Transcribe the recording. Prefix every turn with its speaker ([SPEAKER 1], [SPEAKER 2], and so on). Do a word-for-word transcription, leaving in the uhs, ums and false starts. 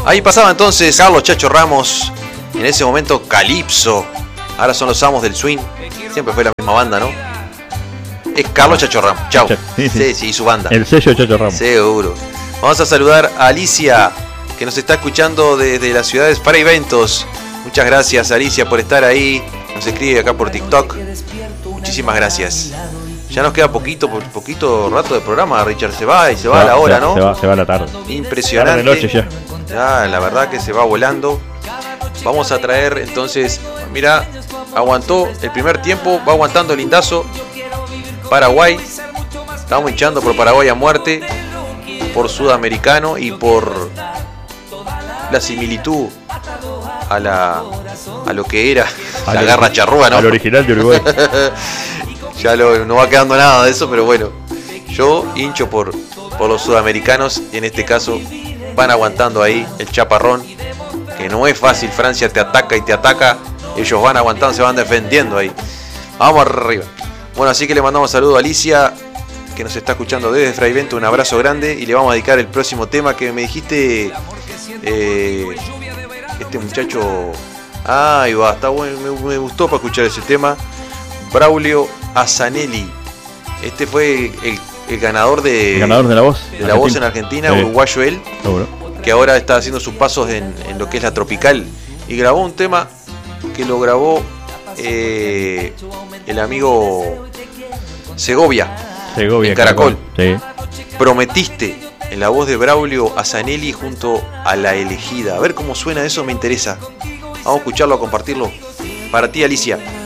[SPEAKER 1] Ahí pasaba entonces Carlos Chacho Ramos. En ese momento Calypso. Ahora son los amos del swing. Siempre fue la misma banda, ¿no? Es Carlos Chacho Ramos. Chau.
[SPEAKER 2] Sí, sí.
[SPEAKER 1] Sí, sí, y su banda.
[SPEAKER 2] El sello de Chacho Ramos.
[SPEAKER 1] Seguro. Vamos a saludar a Alicia, que nos está escuchando desde la ciudad de Fray Ventos. Muchas gracias, Alicia, por estar ahí. Nos escribe acá por TikTok. Muchísimas gracias. Ya nos queda poquito, poquito rato de programa. Richard se va y se, se va, va a la hora,
[SPEAKER 2] se,
[SPEAKER 1] ¿no?
[SPEAKER 2] Se va, se va a la tarde.
[SPEAKER 1] Impresionante.
[SPEAKER 2] Tarde de noche ya.
[SPEAKER 1] Ya, la verdad que se va volando. Vamos a traer entonces, mira, aguantó el primer tiempo, va aguantando el lindazo. Paraguay, estamos hinchando por Paraguay a muerte, por sudamericano y por la similitud a la a lo que era a la garra charrúa, ¿no?
[SPEAKER 2] Al original de Uruguay.
[SPEAKER 1] Ya lo, no va quedando nada de eso, pero bueno, yo hincho por, por los sudamericanos y en este caso van aguantando ahí el chaparrón, que no es fácil. Francia te ataca y te ataca, ellos van aguantando, se van defendiendo ahí. Vamos arriba. Bueno, así que le mandamos saludo a Alicia, que nos está escuchando desde Fray Bento. Un abrazo grande y le vamos a dedicar el próximo tema que me dijiste. Eh, este muchacho, ahí va, está bueno, me, me gustó para escuchar ese tema. Braulio Asanelli. Este fue el, el ganador de
[SPEAKER 2] el ganador de la voz,
[SPEAKER 1] de la voz en Argentina, sí. Uruguayo él,
[SPEAKER 2] seguro.
[SPEAKER 1] Que ahora está haciendo sus pasos en, en lo que es la tropical y grabó un tema que lo grabó eh, el amigo Segovia,
[SPEAKER 2] Segovia
[SPEAKER 1] en Caracol.
[SPEAKER 2] Caracol. Sí.
[SPEAKER 1] Prometiste, en la voz de Braulio Asanelli junto a La Elegida. A ver cómo suena eso, me interesa. Vamos a escucharlo, a compartirlo. Para ti, Alicia.